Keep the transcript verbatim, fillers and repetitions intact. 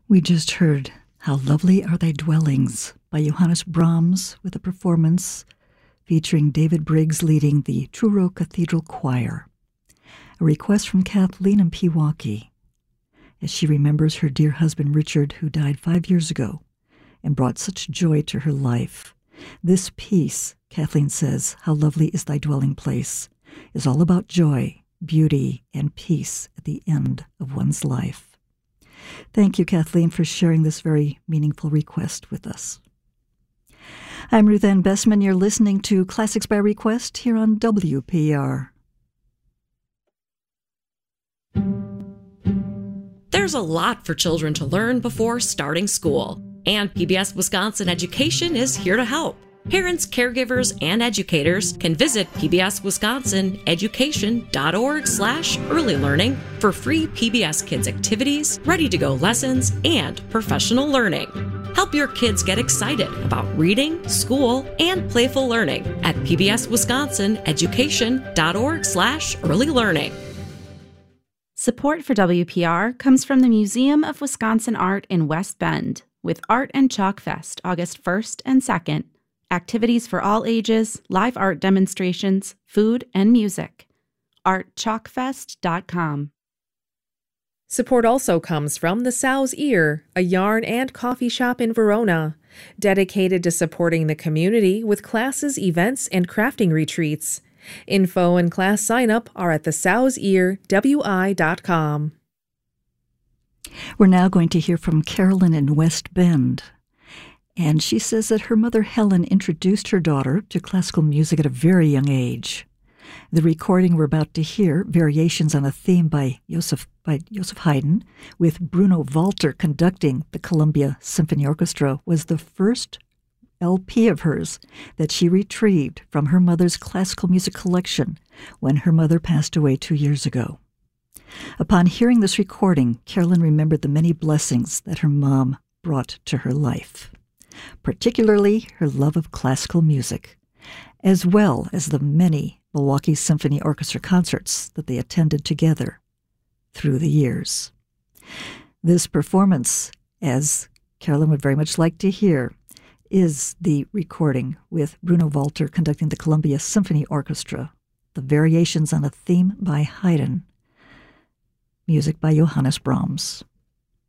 We just heard How Lovely Are Thy Dwellings by Johannes Brahms with a performance featuring David Briggs leading the Truro Cathedral Choir. A request from Kathleen in Pewaukee as she remembers her dear husband Richard, who died five years ago and brought such joy to her life. This piece, Kathleen says, How Lovely Is Thy Dwelling Place, is all about joy, beauty, and peace at the end of one's life. Thank you, Kathleen, for sharing this very meaningful request with us. I'm Ruth Ann Bessman. You're listening to Classics by Request here on W P R. There's a lot for children to learn before starting school, and P B S Wisconsin Education is here to help. Parents, caregivers, and educators can visit pbswisconsineducation.org slash early learning for free P B S Kids activities, ready-to-go lessons, and professional learning. Help your kids get excited about reading, school, and playful learning at pbswisconsineducation.org slash early learning. Support for W P R comes from the Museum of Wisconsin Art in West Bend with Art and Chalk Fest August first and second. Activities for all ages, live art demonstrations, food, and music. art chalk fest dot com. Support also comes from the Sow's Ear, a yarn and coffee shop in Verona, dedicated to supporting the community with classes, events, and crafting retreats. Info and class sign-up are at the sows ear w i dot com. We're now going to hear from Carolyn in West Bend. And she says that her mother, Helen, introduced her daughter to classical music at a very young age. The recording we're about to hear, Variations on a Theme by Joseph, by Joseph Haydn, with Bruno Walter conducting the Columbia Symphony Orchestra, was the first L P of hers that she retrieved from her mother's classical music collection when her mother passed away two years ago. Upon hearing this recording, Carolyn remembered the many blessings that her mom brought to her life, particularly her love of classical music, as well as the many Milwaukee Symphony Orchestra concerts that they attended together through the years. This performance, as Carolyn would very much like to hear, is the recording with Bruno Walter conducting the Columbia Symphony Orchestra, the Variations on a Theme by Haydn, music by Johannes Brahms.